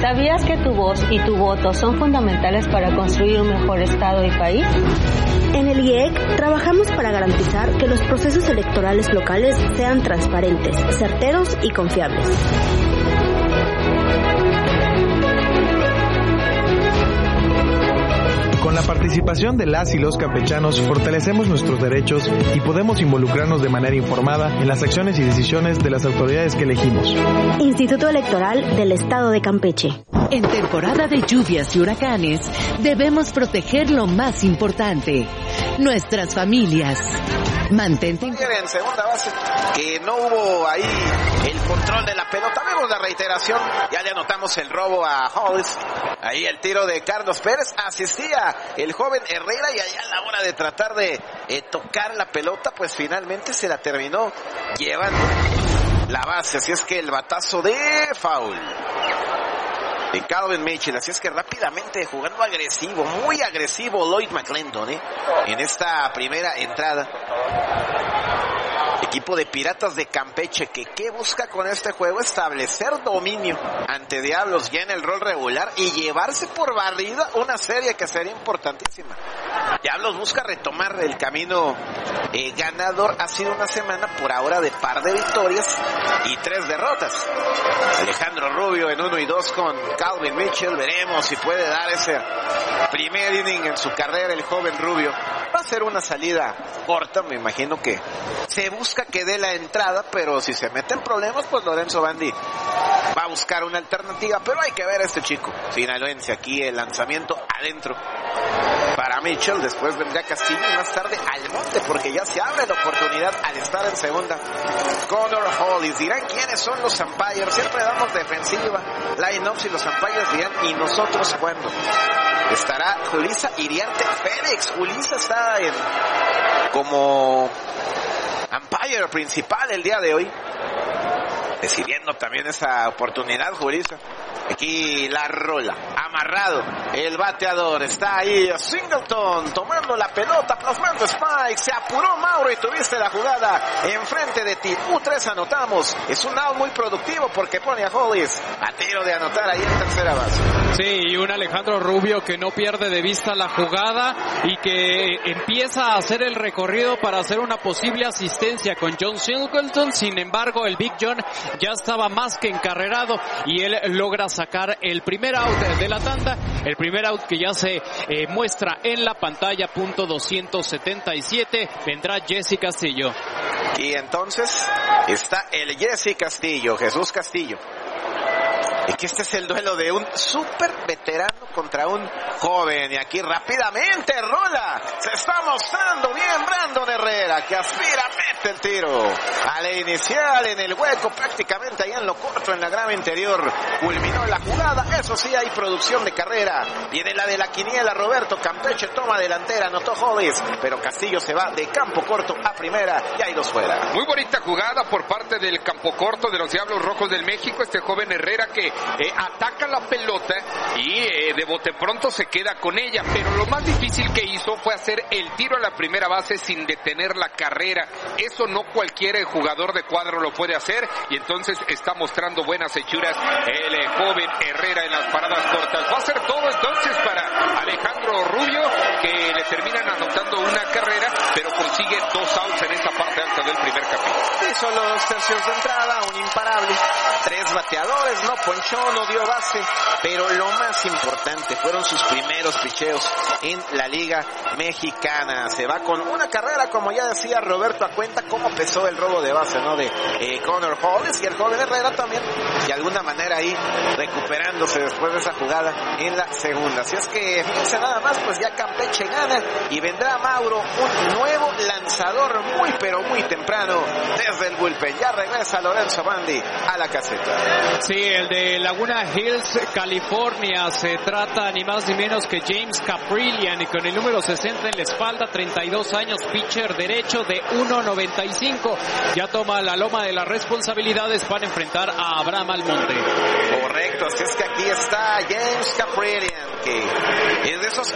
¿Sabías que tu voz y tu voto son fundamentales para construir un mejor Estado y país? En el IEC trabajamos para garantizar que los procesos electorales locales sean transparentes, certeros y confiables. Con la participación de las y los campechanos fortalecemos nuestros derechos y podemos involucrarnos de manera informada en las acciones y decisiones de las autoridades que elegimos. Instituto Electoral del Estado de Campeche. En temporada de lluvias y huracanes, debemos proteger lo más importante, nuestras familias. Mantente en segunda base, que no hubo ahí el control de la pelota. Vemos la reiteración, ya le anotamos el robo a Hollis. Ahí el tiro de Carlos Pérez, asistía el joven Herrera y allá a la hora de tratar de tocar la pelota, pues finalmente se la terminó llevando la base. Así es que el batazo de foul de Calvin Mitchell, así es que rápidamente jugando agresivo, muy agresivo Lloyd McClendon, en esta primera entrada. Equipo de Piratas de Campeche que ¿qué busca con este juego? Establecer dominio ante Diablos ya en el rol regular y llevarse por barrida una serie que sería importantísima. Diablos busca retomar el camino ganador. Ha sido una semana por ahora de par de victorias y 3 derrotas. Alejandro Rubio en 1 y 2 con Calvin Mitchell. Veremos si puede dar ese primer inning en su carrera el joven Rubio. Va a ser una salida corta, me imagino que se busca que dé la entrada, pero si se meten problemas, pues Lorenzo Bandi va a buscar una alternativa, pero hay que ver a este chico sinaloense. Aquí el lanzamiento adentro para Mitchell, después vendrá Castillo y más tarde Almonte, porque ya se abre la oportunidad al estar en segunda. Connor Hollis, dirán quiénes son los umpires, siempre damos defensiva, line-ups y los umpires dirán, ¿y nosotros cuándo? Estará Julissa Iriarte Félix. Julissa está como umpire principal el día de hoy, decidiendo también esa oportunidad Julissa. Aquí la rola, amarrado, el bateador, está ahí Singleton tomando la pelota, plasmando Spike, se apuró Mauro y tuviste la jugada enfrente de ti. U3 anotamos, es un out muy productivo porque pone a Hollis a tiro de anotar ahí en tercera base. Sí, y un Alejandro Rubio que no pierde de vista la jugada y que empieza a hacer el recorrido para hacer una posible asistencia con John Singleton. Sin embargo, el Big John ya estaba más que encarrerado y él logra sacar el primer out de la tanda, el primer out que ya se muestra en la pantalla, punto 277, vendrá Jesse Castillo. Y entonces está el Jesse Castillo, Jesús Castillo. Y que este es el duelo de un súper veterano contra un joven. Y aquí rápidamente rola. Se está mostrando bien Brandon Herrera, que aspira, mete el tiro a la inicial en el hueco, prácticamente ahí en lo corto, en la grama interior. Culminó la jugada. Eso sí, hay producción de carrera. Viene la de la quiniela. Roberto Campeche toma delantera, anotó Hollis, pero Castillo se va de campo corto a primera y hay 2 fuera. Muy bonita jugada por parte del campo corto de los Diablos Rojos del México. Este joven Herrera que ataca la pelota y de bote pronto se queda con ella, pero lo más difícil que hizo fue hacer el tiro a la primera base sin detener la carrera. Eso no cualquier jugador de cuadro lo puede hacer, y entonces está mostrando buenas hechuras el joven Herrera en las paradas cortas. Va a ser todo entonces para Alejandro Rubio, que le terminan anotando una carrera, pero consigue 2 outs en esta parte alta del primer capítulo. Hizo los 2 tercios de entrada, un imparable, 3 bateadores, no ponchó, no dio base, pero lo más importante fueron sus primeros picheos en la Liga Mexicana. Se va con una carrera, como ya decía Roberto, a cuenta cómo pesó el robo de base, ¿no? De Connor Hollis, y el joven Herrera también, de alguna manera ahí recuperándose después de esa jugada en la segunda. Así es que, fíjense nada más, pues ya Campeche gana y vendrá Mauro, un nuevo lanzador muy pero muy temprano desde el bullpen. Ya regresa Lorenzo Bandi a la caseta. Sí, el de Laguna Hills, California. Se trata ni más ni menos que James Caprillian, y con el número 60 en la espalda, 32 años, pitcher derecho de 1.95. Ya toma la loma de las responsabilidades para enfrentar a Abraham Almonte. Correcto, así es que aquí está James Caprillian, que es de esos